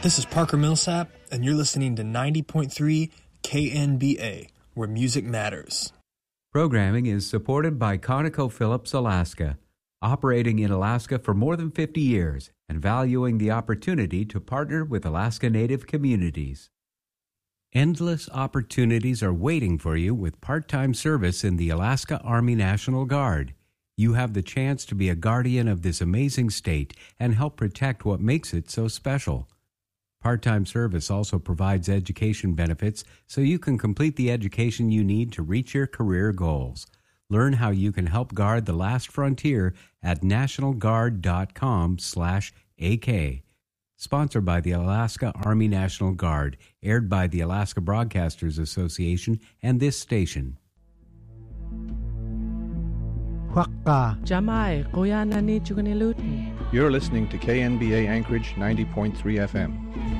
This is Parker Millsap, and you're listening to 90.3 KNBA, where music matters. Programming is supported by ConocoPhillips Alaska, operating in Alaska for more than 50 years and valuing the opportunity to partner with Alaska Native communities. Endless opportunities are waiting for you with part-time service in the Alaska Army National Guard. You have the chance to be a guardian of this amazing state and help protect what makes it so special. Part-time service also provides education benefits so you can complete the education you need to reach your career goals. Learn how you can help guard the last frontier at nationalguard.com/AK. Sponsored by the Alaska Army National Guard, aired by the Alaska Broadcasters Association and this station. You're listening to KNBA Anchorage 90.3 FM.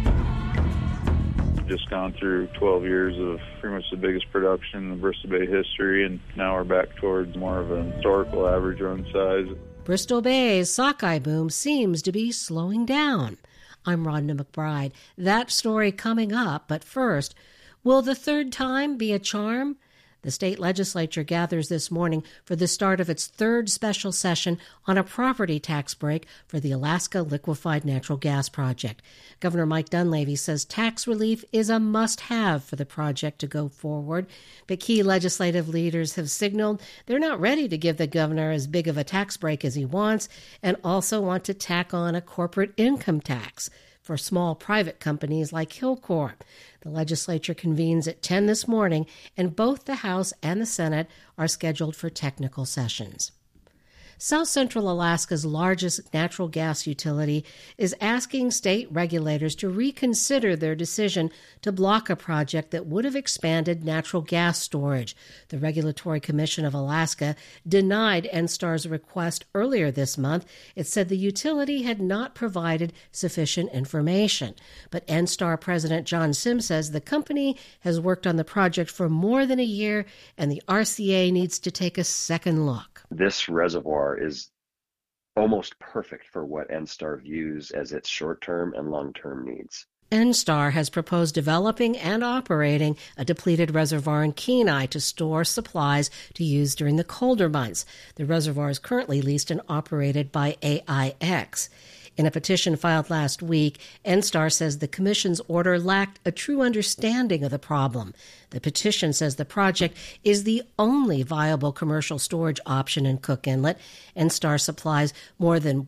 Just gone through 12 years of pretty much the biggest production in Bristol Bay history, and now we're back towards more of an historical average run size. Bristol Bay's sockeye boom seems to be slowing down. I'm Rhonda McBride. That story coming up, but first, will the third time be a charm? The state legislature gathers this morning for the start of its third special session on a property tax break for the Alaska Liquefied Natural Gas Project. Governor Mike Dunleavy says tax relief is a must-have for the project to go forward, but key legislative leaders have signaled they're not ready to give the governor as big of a tax break as he wants and also want to tack on a corporate income tax for small private companies like Hilcorp. The legislature convenes at 10 this morning, and both the House and the Senate are scheduled for technical sessions. South Central Alaska's largest natural gas utility is asking state regulators to reconsider their decision to block a project that would have expanded natural gas storage. The Regulatory Commission of Alaska denied NSTAR's request earlier this month. It said the utility had not provided sufficient information. But NSTAR President John Sims says the company has worked on the project for more than a year, and the RCA needs to take a second look. This reservoir is almost perfect for what NSTAR views as its short-term and long-term needs. NSTAR has proposed developing and operating a depleted reservoir in Kenai to store supplies to use during the colder months. The reservoir is currently leased and operated by AIX. In a petition filed last week, NSTAR says the Commission's order lacked a true understanding of the problem. The petition says the project is the only viable commercial storage option in Cook Inlet. NSTAR supplies more than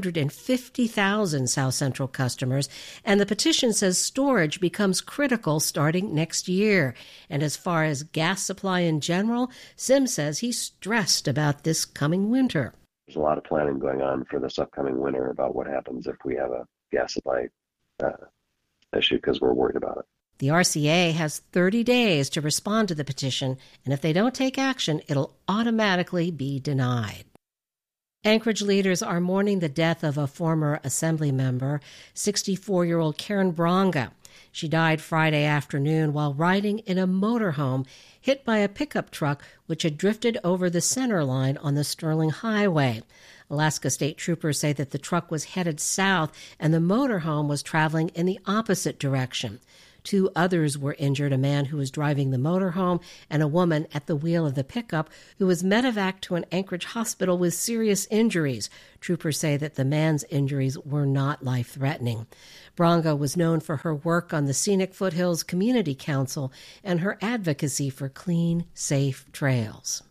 150,000 South Central customers, and the petition says storage becomes critical starting next year. And as far as gas supply in general, Sims says he's stressed about this coming winter. There's a lot of planning going on for this upcoming winter about what happens if we have a gas supply issue because we're worried about it. The RCA has 30 days to respond to the petition, and if they don't take action, it'll automatically be denied. Anchorage leaders are mourning the death of a former Assembly member, 64-year-old Karen Bronga. She died Friday afternoon while riding in a motorhome hit by a pickup truck which had drifted over the center line on the Sterling Highway. Alaska State Troopers say that the truck was headed south and the motorhome was traveling in the opposite direction. 2 others were injured, a man who was driving the motorhome and a woman at the wheel of the pickup who was medevaced to an Anchorage hospital with serious injuries. Troopers say that the man's injuries were not life-threatening. Bronga was known for her work on the Scenic Foothills Community Council and her advocacy for clean, safe trails.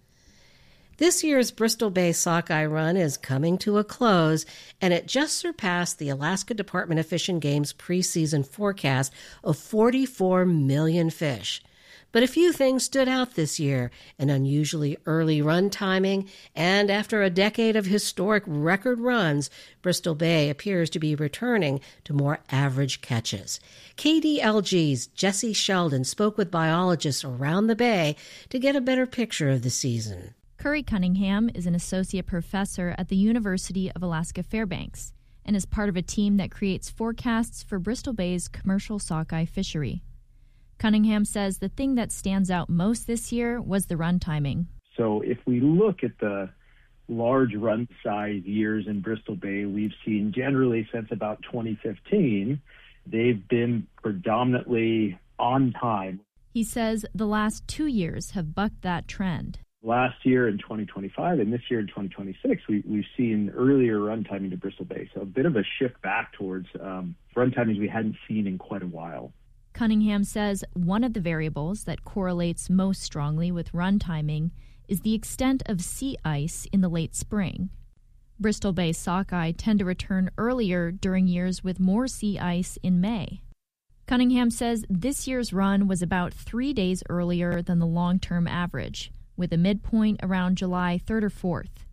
This year's Bristol Bay Sockeye Run is coming to a close, and it just surpassed the Alaska Department of Fish and Game's preseason forecast of 44 million fish. But a few things stood out this year: an unusually early run timing, and after a decade of historic record runs, Bristol Bay appears to be returning to more average catches. KDLG's Jesse Sheldon spoke with biologists around the bay to get a better picture of the season. Curry Cunningham is an associate professor at the University of Alaska Fairbanks and is part of a team that creates forecasts for Bristol Bay's commercial sockeye fishery. Cunningham says the thing that stands out most this year was the run timing. So if we look at the large run size years in Bristol Bay, we've seen generally since about 2015 they've been predominantly on time. He says the last 2 years have bucked that trend. Last year in 2025 and this year in 2026, we've seen earlier run timing to Bristol Bay. So a bit of a shift back towards run timings we hadn't seen in quite a while. Cunningham says one of the variables that correlates most strongly with run timing is the extent of sea ice in the late spring. Bristol Bay sockeye tend to return earlier during years with more sea ice in May. Cunningham says this year's run was about 3 days earlier than the long-term average, with a midpoint around July 3rd or 4th.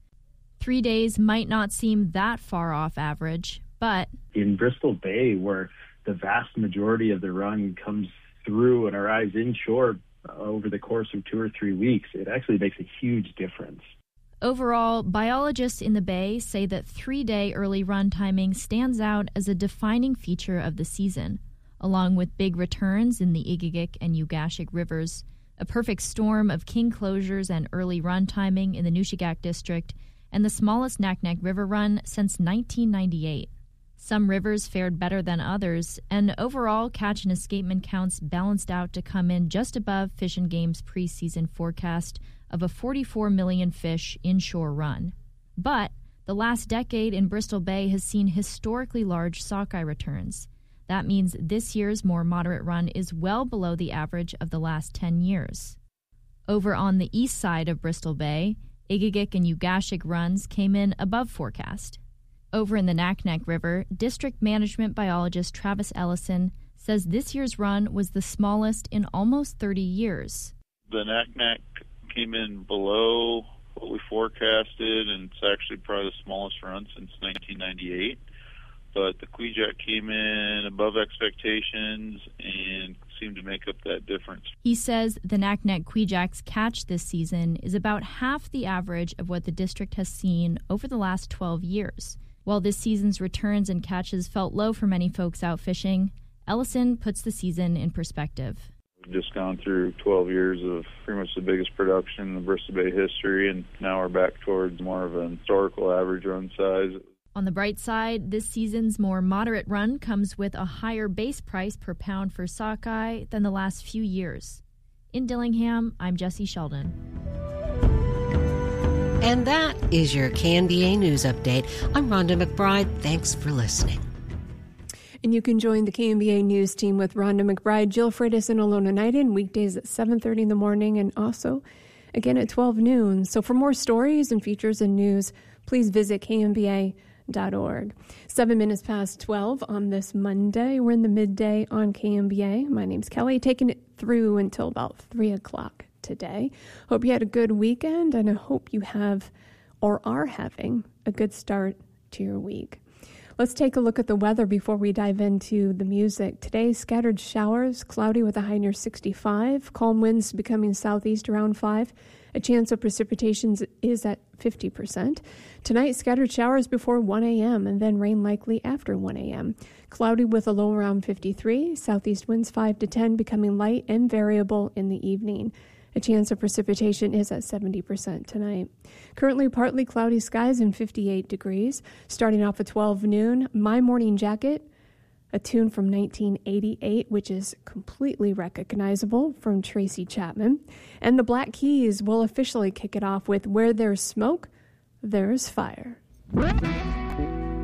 3 days might not seem that far off average, but in Bristol Bay, where the vast majority of the run comes through and arrives inshore over the course of 2 or 3 weeks, it actually makes a huge difference. Overall, biologists in the Bay say that 3-day early run timing stands out as a defining feature of the season, along with big returns in the Igigik and Ugashig rivers, a perfect storm of king closures and early run timing in the Nushagak district, and the smallest Naknek River run since 1998. Some rivers fared better than others, and overall catch and escapement counts balanced out to come in just above Fish and Game's preseason forecast of a 44 million fish inshore run. But the last decade in Bristol Bay has seen historically large sockeye returns. That means this year's more moderate run is well below the average of the last 10 years. Over on the east side of Bristol Bay, Igigik and Ugashig runs came in above forecast. Over in the Naknek River, district management biologist Travis Ellison says this year's run was the smallest in almost 30 years. The Naknek came in below what we forecasted, and it's actually probably the smallest run since 1998. But the Kwijak came in above expectations and seemed to make up that difference. He says the Naknek Kwijak's catch this season is about half the average of what the district has seen over the last 12 years. While this season's returns and catches felt low for many folks out fishing, Ellison puts the season in perspective. We've just gone through 12 years of pretty much the biggest production in the Bristol Bay history, and now we're back towards more of an historical average run size. On the bright side, this season's more moderate run comes with a higher base price per pound for sockeye than the last few years. In Dillingham, I'm Jessie Sheldon. And that is your KNBA News Update. I'm Rhonda McBride. Thanks for listening. And you can join the KNBA News team with Rhonda McBride, Jill Freitas, and Alona Knighton weekdays at 7:30 in the morning and also again at 12 noon. So for more stories and features and news, please visit KNBA.org. 7 minutes past 12 on this Monday. We're in the midday on KNBA. My name's Kelly, taking it through until about 3 o'clock today. Hope you had a good weekend, and I hope you have or are having a good start to your week. Let's take a look at the weather before we dive into the music. Today, scattered showers, cloudy with a high near 65, calm winds becoming southeast around 5. A chance of precipitation is at 50%. Tonight, scattered showers before 1 a.m. and then rain likely after 1 a.m. Cloudy with a low around 53, southeast winds 5 to 10 becoming light and variable in the evening. A chance of precipitation is at 70% tonight. Currently partly cloudy skies and 58 degrees. Starting off at 12 noon, My Morning Jacket, a tune from 1988, which is completely recognizable from Tracy Chapman. And the Black Keys will officially kick it off with Where There's Smoke, There's Fire.